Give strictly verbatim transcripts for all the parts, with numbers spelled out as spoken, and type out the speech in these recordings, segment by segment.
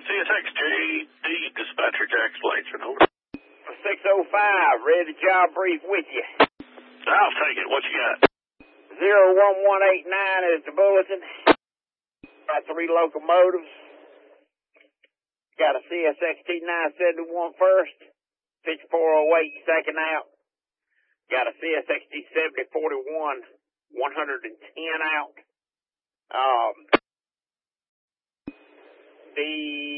S X J D dispatcher Jack Slayton, over. six oh five, ready to job brief with you. I'll take it. What you got? zero one one eight nine is the bulletin. Got three locomotives. Got a C S X T nine seventy-one first, fifty-four oh eight second out. Got a C S X T seventy forty-one, one hundred ten out. Um, the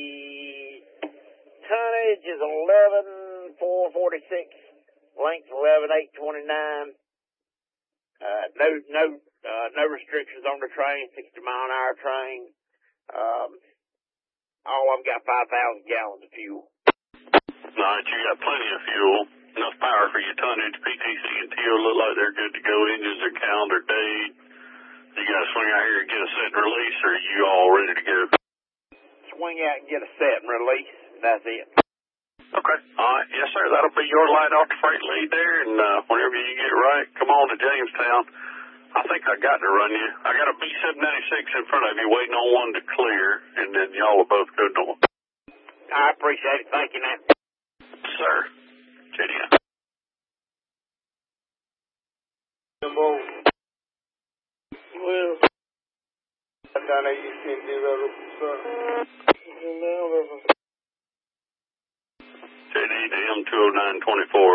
tonnage is eleven four forty-six, length eleven eight twenty-nine. Uh, no, no, uh, no restrictions on the train, sixty mile an hour train. Um, all of them got five thousand gallons of fuel. Alright, you got plenty of fuel, enough power for your tonnage. P T C and T O look like they're good to go. Engines are calendar date. You gotta swing out here and get a set and release, or are you all ready to go? Swing out and get a set and release. That's it. Okay. Alright, yes sir, that'll be your light off the freight lead there, and uh, whenever you get right, come on to Jamestown. I think I got to run you. I got a B seven ninety-six in front of you waiting on one to clear, and then y'all will both go north. I appreciate it. Thank you, man. Sir. Cheerio. Well, I thought I used to do that, sir. J D M two oh nine twenty-four.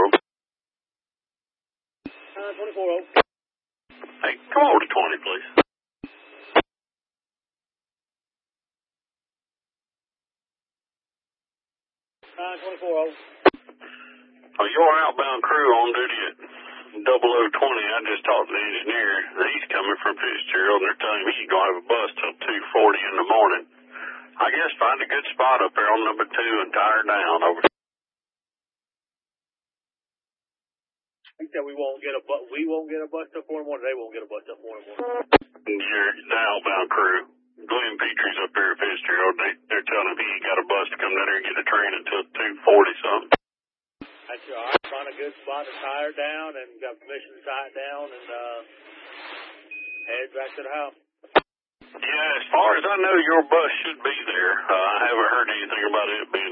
Uh, twenty-four oh. Hey, come over to twenty, please. Uh, twenty-four oh. Oh, your outbound crew on duty at double oh twenty. I just talked to the engineer. He's coming from Fitzgerald, and they're telling me he's going to have a bus till two forty in the morning. I guess find a good spot up there on number two and tire down. Over. He said we won't get a bus. We won't get a bus till four in the morning. They won't get a bus till four in the morning. Your the outbound crew. Glenn Petrie's up there at Fitzgerald. They, they're telling him he ain't got a bus to come down there and get a train until two forty something. That's all right. Find a good spot to tire down and got permission to tie it down and uh, head back to the house. Yeah, as far as I know, your bus should be there. Uh, I haven't heard anything about it being